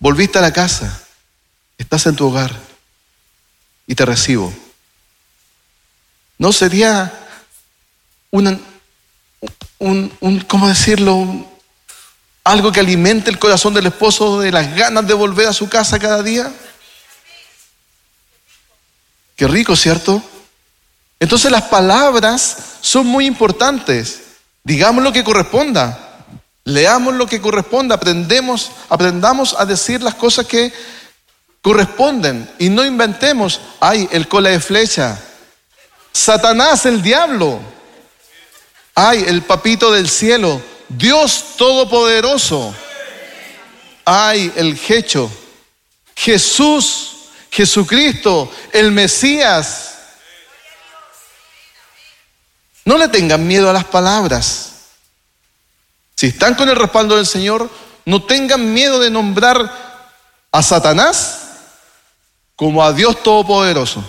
volviste a la casa, estás en tu hogar y te recibo. ¿No sería ¿cómo decirlo? Algo que alimente el corazón del esposo de las ganas de volver a su casa cada día. Qué rico, ¿cierto? Entonces las palabras son muy importantes. Digamos lo que corresponda. Leamos lo que corresponda. Aprendamos a decir las cosas que corresponden. Y no inventemos, ay, el cola de flecha. Satanás, el diablo. Ay, el papito del cielo. Dios Todopoderoso. Ay, el Jecho. Jesús, Jesucristo, el Mesías. No le tengan miedo a las palabras. Si están con el respaldo del Señor, no tengan miedo de nombrar a Satanás como a Dios Todopoderoso.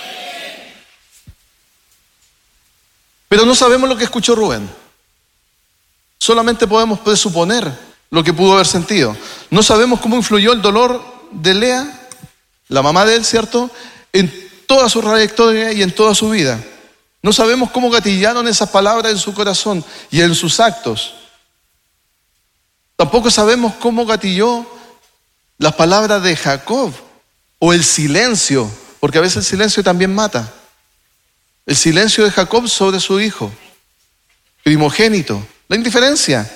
Pero no sabemos lo que escuchó Rubén. Solamente podemos presuponer lo que pudo haber sentido. No sabemos cómo influyó el dolor de Lea, la mamá de él, ¿cierto?, en toda su trayectoria y en toda su vida. No sabemos cómo gatillaron esas palabras en su corazón y en sus actos. Tampoco sabemos cómo gatilló las palabras de Jacob o el silencio, porque a veces el silencio también mata. El silencio de Jacob sobre su hijo primogénito, la indiferencia.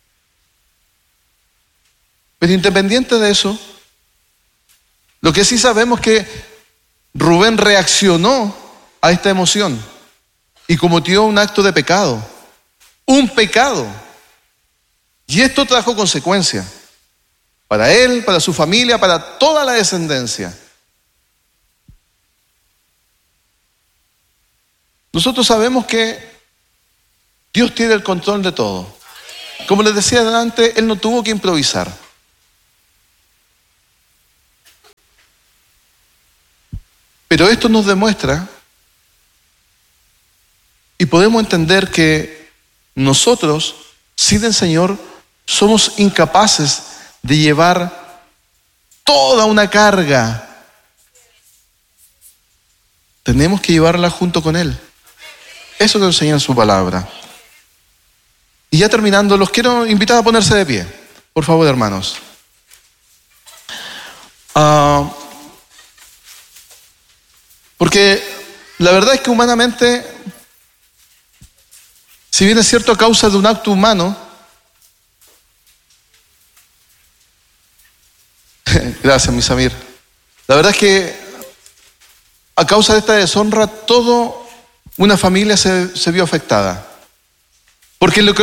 Pero independiente de eso, lo que sí sabemos es que Rubén reaccionó a esta emoción y cometió un acto de pecado, un pecado. Y esto trajo consecuencias para él, para su familia, para toda la descendencia. Nosotros sabemos que Dios tiene el control de todo. Como les decía adelante, Él no tuvo que improvisar. Pero esto nos demuestra y podemos entender que nosotros, sin el Señor, somos incapaces de llevar toda una carga. Tenemos que llevarla junto con Él. Eso nos enseña en su palabra. Y ya terminando, los quiero invitar a ponerse de pie. Por favor, hermanos. Porque la verdad es que humanamente, si bien es cierto a causa de un acto humano, gracias, mi Samir. La verdad es que a causa de esta deshonra, toda una familia se vio afectada. Porque lo que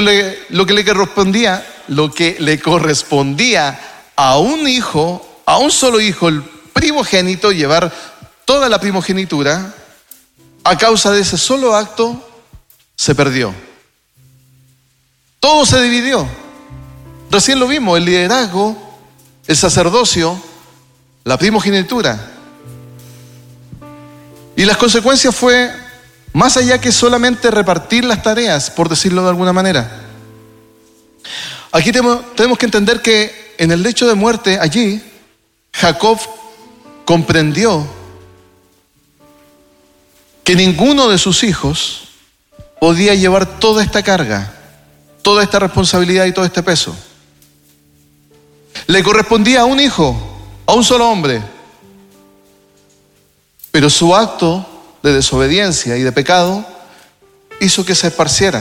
le correspondía a un hijo, a un solo hijo, el primogénito, llevar toda la primogenitura, a causa de ese solo acto, se perdió. Todo se dividió. Recién lo vimos, el liderazgo, el sacerdocio, la primogenitura. Y las consecuencias fue más allá que solamente repartir las tareas, por decirlo de alguna manera. Aquí tenemos que entender que en el lecho de muerte allí, Jacob comprendió que ninguno de sus hijos podía llevar toda esta carga, toda esta responsabilidad y todo este peso. Le correspondía a un hijo, a un solo hombre. Pero su acto de desobediencia y de pecado hizo que se esparciera.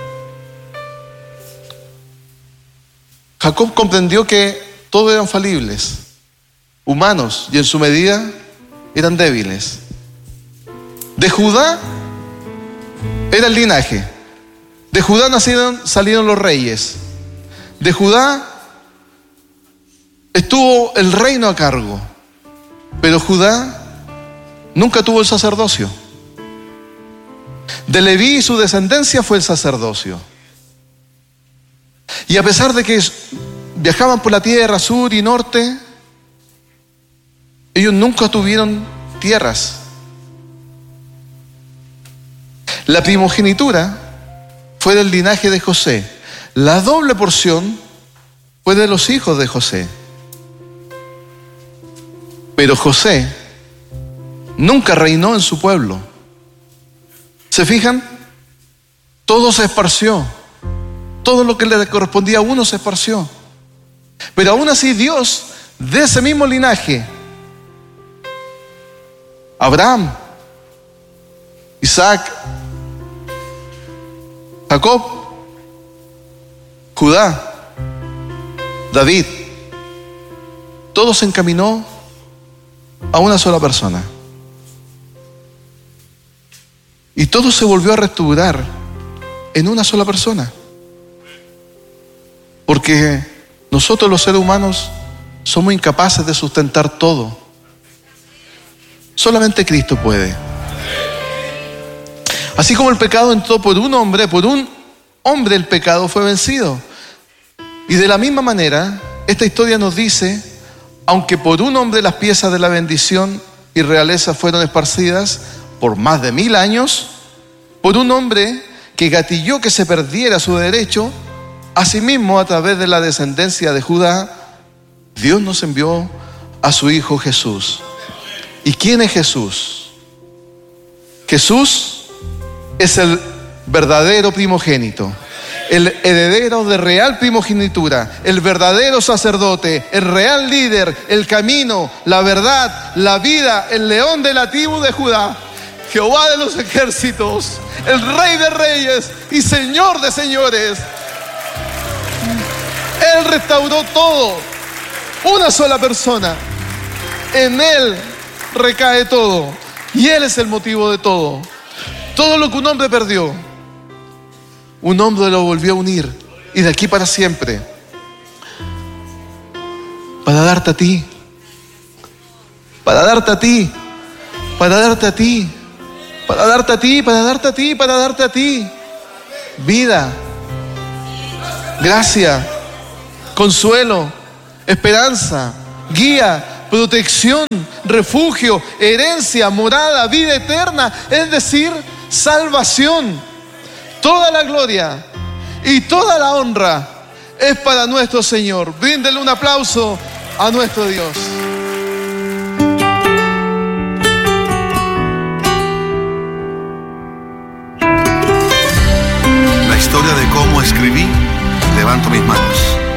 Jacob comprendió que todos eran falibles, humanos, y en su medida eran débiles. De Judá era el linaje. De Judá salieron los reyes. De Judá estuvo el reino a cargo. Pero Judá nunca tuvo el sacerdocio. De Leví y su descendencia fue el sacerdocio. Y a pesar de que viajaban por la tierra sur y norte, ellos nunca tuvieron tierras. La primogenitura fue del linaje de José. La doble porción fue de los hijos de José. Pero José nunca reinó en su pueblo. ¿Se fijan? Todo se esparció. Todo lo que le correspondía a uno se esparció. Pero aún así Dios, de ese mismo linaje, Abraham, Isaac, Jacob, Judá, David, todo se encaminó a una sola persona. Y todo se volvió a restaurar en una sola persona. Porque nosotros los seres humanos somos incapaces de sustentar todo. Solamente Cristo puede. Así como el pecado entró por un hombre el pecado fue vencido. Y de la misma manera, esta historia nos dice, aunque por un hombre las piezas de la bendición y realeza fueron esparcidas por más de 1000 años, por un hombre que gatilló que se perdiera su derecho, asimismo a través de la descendencia de Judá, Dios nos envió a su Hijo Jesús. ¿Y quién es Jesús? Jesús es el verdadero primogénito, el heredero de real primogenitura, el verdadero sacerdote, el real líder, el camino, la verdad, la vida, el león de la tribu de Judá, Jehová de los ejércitos, el Rey de reyes y Señor de señores. Él restauró todo, una sola persona. En Él recae todo y Él es el motivo de todo. Todo lo que un hombre perdió, un hombre lo volvió a unir, y de aquí para siempre, para darte a ti, para darte a ti, para darte a ti, para darte a ti, para darte a ti, para darte a ti vida, gracia, consuelo, esperanza, guía, protección, refugio, herencia, morada, vida eterna, es decir, salvación. Toda la gloria y toda la honra es para nuestro Señor. Bríndele un aplauso a nuestro Dios. La historia de cómo escribí, levanto mis manos.